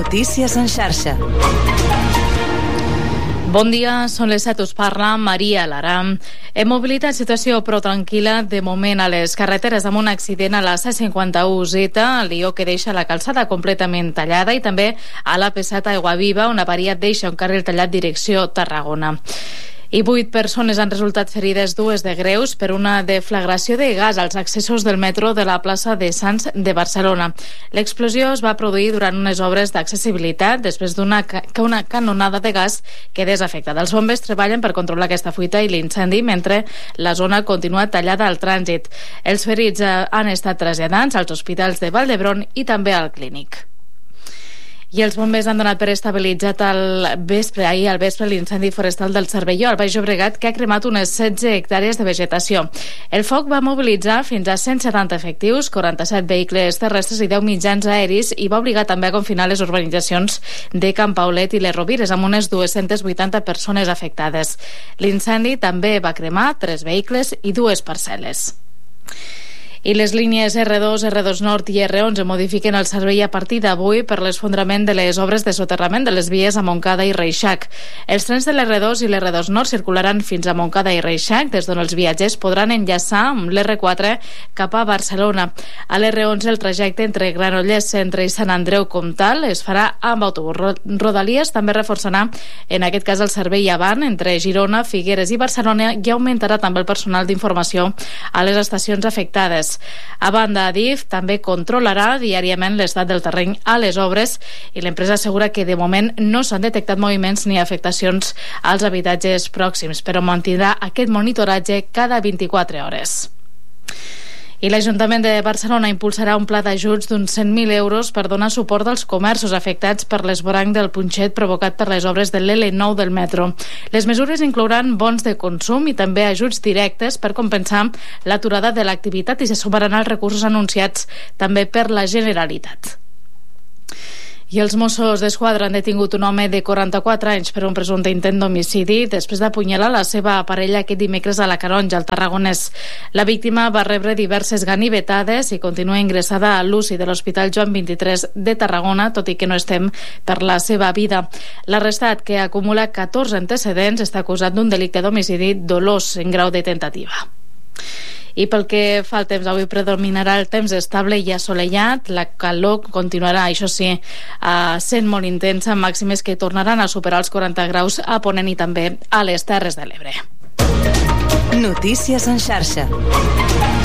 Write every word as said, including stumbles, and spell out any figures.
Notícies en xarxa. Bon dia, són les set, us parla Maria Lara. En mobilitat, situació prou tranquil·la de moment a les carreteres amb un accident a la C cinquanta-u Z, el lió que deixa la calçada completament tallada, i també a la P set Aiguaviva, on avaria deixa un carril tallat direcció Tarragona. I vuit persones han resultat ferides, dues de greus, per una deflagració de gas als accessos del metro de la plaça de Sants de Barcelona. L'explosió es va produir durant unes obres d'accessibilitat després d'una ca una canonada de gas quedés afectada. Els bombers treballen per controlar aquesta fuita i l'incendi mentre la zona continua tallada al trànsit. Els ferits han estat traslladats als hospitals de Vall d'Hebron i també al Clínic. I els bombers han donat per estabilitzat al vespre, ahir al vespre, l'incendi forestal del Cervelló, al Baix Llobregat, que ha cremat unes setze hectàrees de vegetació. El foc va mobilitzar fins a cent setanta efectius, quaranta-set vehicles terrestres i deu mitjans aeris, i va obligar també a confinar les urbanitzacions de Can Paulet i les Rovires, amb unes dues-centes vuitanta persones afectades. L'incendi també va cremar tres vehicles i dues parcel·les. I les línies R dos, R dos Nord i R onze modifiquen el servei a partir d'avui per l'esfondrament de les obres de soterrament de les vies a Montcada i Reixac. Els trens de l'R dos i l'R dos Nord circularan fins a Montcada i Reixac, des d'on els viatgers podran enllaçar amb l'R quatre cap a Barcelona. A l'R onze el trajecte entre Granollers Centre i Sant Andreu Comtal es farà amb autobús. Rodalies també reforçarà, en aquest cas, el servei avant entre Girona, Figueres i Barcelona, i augmentarà també el personal d'informació a les estacions afectades. A banda, Adif també controlarà diàriament l'estat del terreny a les obres, i l'empresa assegura que de moment no s'han detectat moviments ni afectacions als habitatges pròxims, però mantindrà aquest monitoratge cada vint-i-quatre hores. I l'Ajuntament de Barcelona impulsarà un pla d'ajuts d'uns cent mil euros per donar suport als comerços afectats per l'esvoranc del punxet provocat per les obres de l'L nou del metro. Les mesures inclouran bons de consum i també ajuts directes per compensar l'aturada de l'activitat, i se sumaran als recursos anunciats també per la Generalitat. I els Mossos d'Esquadra han detingut un home de quaranta-quatre anys per un presumpte intent d'homicidi després d'apunyalar la seva parella aquest dimecres a la Canonja, al Tarragonès. La víctima va rebre diverses ganivetades i continua ingressada a l'U C I de l'Hospital Joan vint-i-tres de Tarragona, tot i que no estem per la seva vida. L'arrestat, que acumula catorze antecedents, està acusat d'un delicte d'homicidi dolós en grau de tentativa. I pel que fa al temps, avui predominarà el temps estable i assolellat. La calor continuarà, això sí, sent molt intensa, amb màximes que tornaran a superar els quaranta graus a Ponent i també a les Terres de l'Ebre. Notícies en xarxa.